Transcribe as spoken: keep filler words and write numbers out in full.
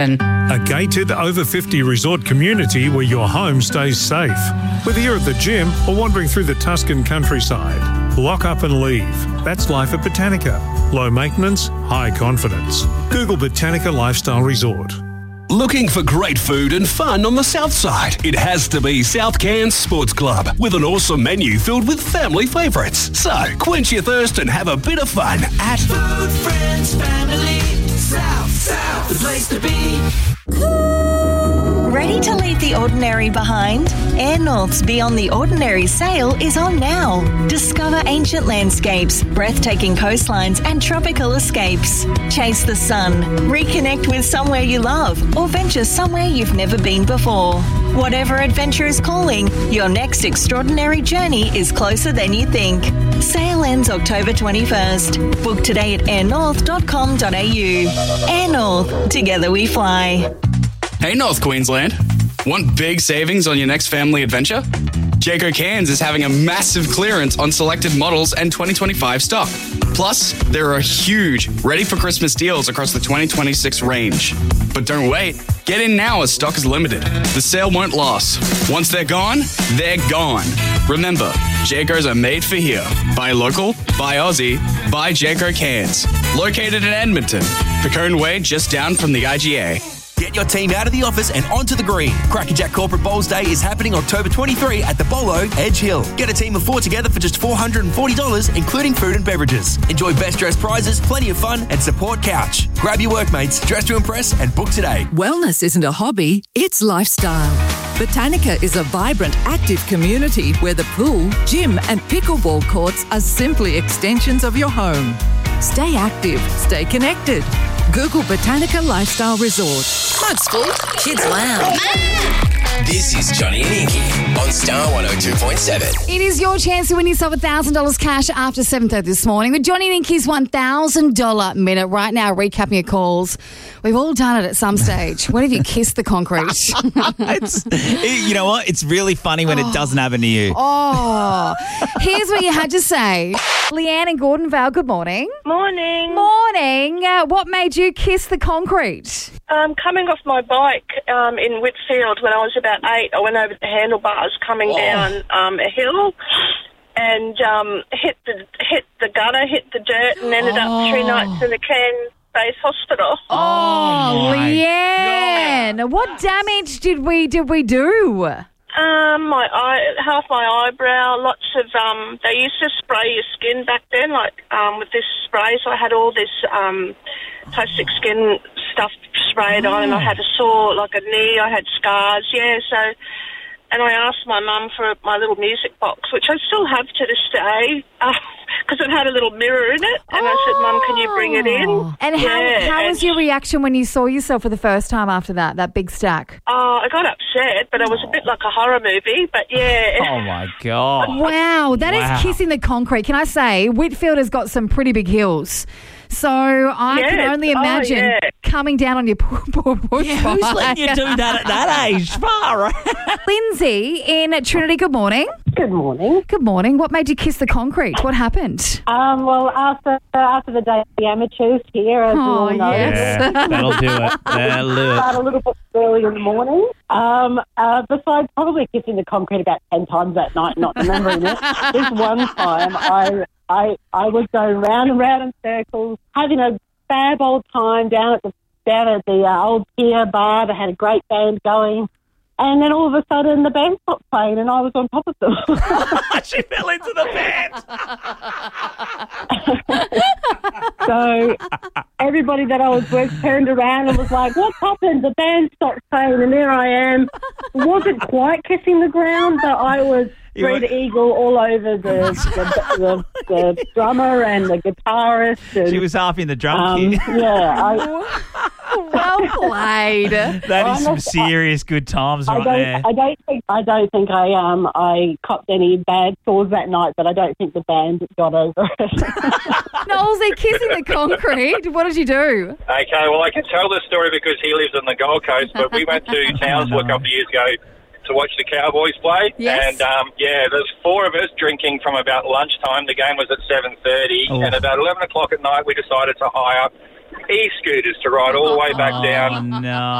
A gated over fifty resort community where your home stays safe. Whether you're at the gym or wandering through the Tuscan countryside, lock up and leave. That's life at Botanica. Low maintenance, high confidence. Google Botanica Lifestyle Resort. Looking for great food and fun on the south side? It has to be South Cairns Sports Club with an awesome menu filled with family favourites. So, quench your thirst and have a bit of fun at Food, Friends, Family, South, South, the place to be. Ready to leave the ordinary behind? Air North's Beyond the Ordinary sale is on now. Discover ancient landscapes, breathtaking coastlines and tropical escapes. Chase the sun, reconnect with somewhere you love, or venture somewhere you've never been before. Whatever adventure is calling, your next extraordinary journey is closer than you think. Sale ends October twenty-first. Book today at air north dot com dot a u. Air North, together we fly. Hey, North Queensland. Want big savings on your next family adventure? Jayco Cairns is having a massive clearance on selected models and twenty twenty-five stock. Plus, there are huge ready-for-Christmas deals across the twenty twenty-six range. But don't wait. Get in now as stock is limited. The sale won't last. Once they're gone, they're gone. Remember, Jaycos are made for here. Buy local, buy Aussie, buy Jayco Cairns. Located in Edmonton. Picone Way just down from the I G A. Get your team out of the office and onto the green. Crackerjack Corporate Bowls Day is happening October twenty-third at the Bolo, Edge Hill. Get a team of four together for just four hundred forty dollars, including food and beverages. Enjoy best dressed prizes, plenty of fun, and support Couch. Grab your workmates, dress to impress, and book today. Wellness isn't a hobby, it's lifestyle. Botanica is a vibrant, active community where the pool, gym, and pickleball courts are simply extensions of your home. Stay active, stay connected. Google Botanica Lifestyle Resort. Mugs full, kids lounge. This is Johnny and Inky on Star one oh two point seven. It is your chance to win yourself one thousand dollars cash after seven thirty this morning with Johnny and Inky's one thousand dollars minute. Right now, recapping your calls. We've all done it at some stage. When have you kissed the concrete? it's, you know what? It's really funny when oh. it doesn't happen to you. Oh, here's what you had to say. Leanne in Gordonvale, good morning. Morning. Morning. Uh, what made you kiss the concrete? Um, coming off my bike um, in Whitfield when I was about eight, I went over the handlebars coming oh. down um, a hill and um, hit the hit the gutter, hit the dirt, and ended oh. up three nights in the Cairns Base Hospital. Oh, oh Leanne! God. What damage did we did we do? Um, my eye, half my eyebrow, lots of, um, they used to spray your skin back then, like, um, with this spray, so I had all this, um, plastic skin stuff sprayed oh. on, and I had a sore, like a knee, I had scars, yeah, so, and I asked my mum for my little music box, which I still have to this day, because uh, it had a little mirror in it, and oh. I said, Mum, can you bring it in? And how, yeah, how and was your reaction when you saw yourself for the first time after that, that big stack? Oh, I got upset, but it was a bit like a horror movie, but yeah. Oh, my God. Wow, that wow. is kissing the concrete. Can I say, Whitfield has got some pretty big hills. So I yes. can only imagine oh, yeah. coming down on your poor, poor bush yeah, who's letting you do that at that age? Far. Lindsay in Trinity, good morning. Good morning. Good morning. What made you kiss the concrete? What happened? Um, well, after uh, after the day of the amateurs here, as oh, you all know. Yeah, that'll do it. That'll do it. Start a little bit early in the morning. Um, uh, besides probably kissing the concrete about ten times that night, not remembering it. This one time, I... I, I was going round and round in circles, having a fab old time down at the down at the uh, old Pier bar. They had a great band going, and then all of a sudden the band stopped playing, and I was on top of them. She fell into the band. So everybody that I was with turned around and was like, "What's happened? The band stopped playing," and there I am. Wasn't quite kissing the ground, but I was. Red Eagle all over the the, the the drummer and the guitarist. And, she was half in the drum um, kit. Yeah. I, well played. That is some serious good times I right don't, there. I don't think I don't think I um I copped any bad sores that night, but I don't think the band got over it. Knowlesy kissing the concrete. What did you do? Okay, well I can tell this story because he lives on the Gold Coast, but we went to Townsville a couple of years ago to watch the Cowboys play. Yes. And, um, yeah, there's four of us drinking from about lunchtime. The game was at seven thirty. Oh. And about eleven o'clock at night, we decided to hire e-scooters to ride all the way back down. Oh, no.